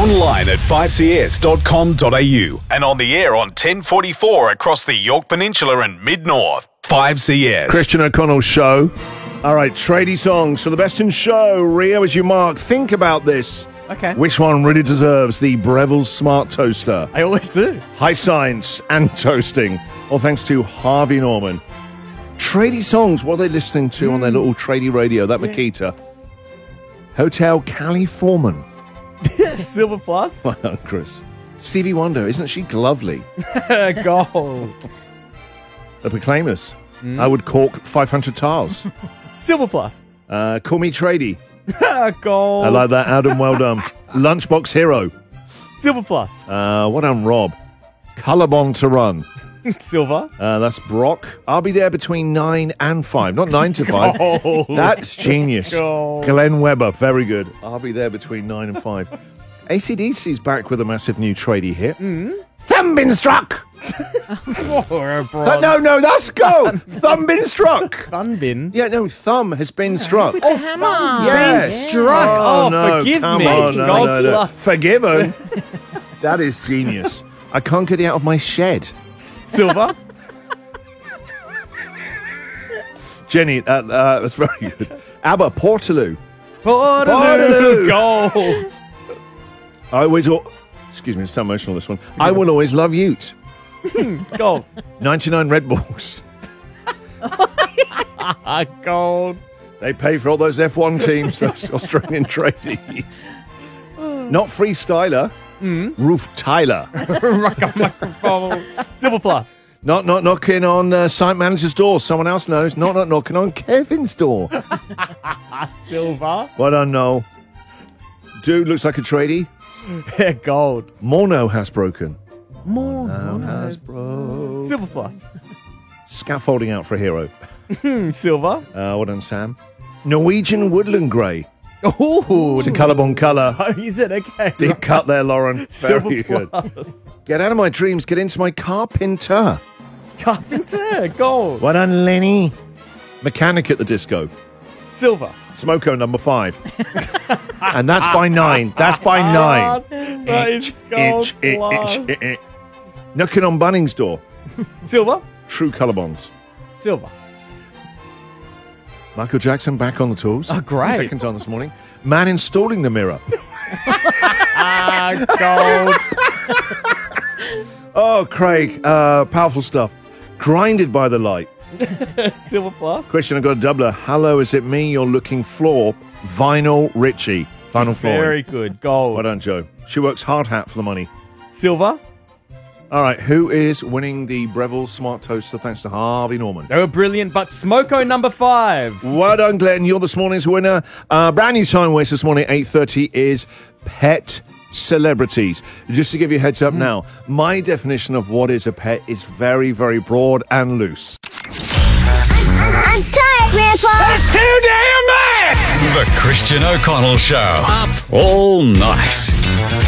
Online at 5cs.com.au and on the air on 1044 across the Yorke Peninsula and Mid-North. 5CS. Christian O'Connell's show. All right, tradie songs for the best in show. Rio, as you mark, think about this. Okay. Which one really deserves the Breville Smart Toaster? I always do. High science and toasting. All thanks to Harvey Norman. Tradie songs, what are they listening to on their little tradie radio? That Makita. Hotel California. Silver plus. Well done, Chris. Stevie Wonder, isn't she lovely? Gold. The Proclaimers. I would cork 500 tiles. Silver plus. Call me tradie. Gold. I like that, Adam. Well done. Lunchbox Hero. Silver plus. What done, Rob? Colorbond to run. Silver. That's Brock. I'll be there between 9 and 5. Not 9 to 5. Gold. That's genius. Gold. Glenn Webber. Very good. I'll be there between 9 and 5. AC/DC's back with a massive new tradie hit. Thumb been struck. No, that's go. Thumb been struck. Fun bin. Yeah, no, thumb has been struck. Oh, hammer. Yes. Struck. Oh, forgive come me. on, no, Gold no, no. plus. Forgiven. That is genius. I can't get it out of my shed. Silver. Jenny, that's very good. ABBA, Portaloo. Portaloo. Gold. I always, excuse me, it's so emotional, this one. I will always love Ute. Gold. 99 Red Bulls. Gold. They pay for all those F1 teams, those Australian tradies. Not Freestyler. Roof Tyler. Silver plus. Not knocking on site manager's door. Someone else knows. Not knocking on Kevin's door. Silver. Well done, Noel. Dude looks like a tradie. Gold. Mono has broken. More. Has broken. Silver plus. Scaffolding out for a hero. Silver. Well done, Sam. Norwegian Woodland Grey. Ooh. It's a colorbond colour. Oh, is it? Okay. Deep cut there, Lauren. Silver Very good. plus. Get out of my dreams. Get into my carpenter. Carpenter. Gold. Well done, Lenny. Mechanic at the disco. Silver. Smoko number 5. And that's by 9. That's by 9. That is gold plus. Knocking on Bunnings' door. Silver. True colorbonds. Silver. Michael Jackson back on the tools. Oh, great. Second time this morning. Man installing the mirror. Gold. Oh, Craig. Powerful stuff. Grinded by the light. Silver plus. Question, I've got a doubler. Hello, is it me you're looking for? Vinyl Richie. Final flooring. Very good. Gold. Well done, Joe. She works hard hat for the money. Silver. All right, who is winning the Breville Smart Toaster thanks to Harvey Norman? They were brilliant, but Smoko number 5. Well done, Glenn. You're this morning's winner. Brand new time waste this morning, 8:30, is pet celebrities. Just to give you a heads up now, my definition of what is a pet is very, very broad and loose. I'm tired, Grandpa. That's too damn bad! The Christian O'Connell Show. Up all night.